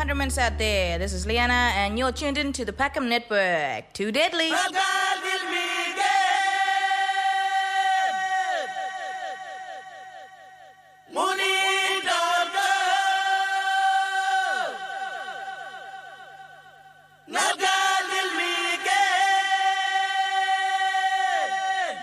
Countrymen out there. This is Liana, and you're tuned in to the Packham Network. Too deadly. Welcome.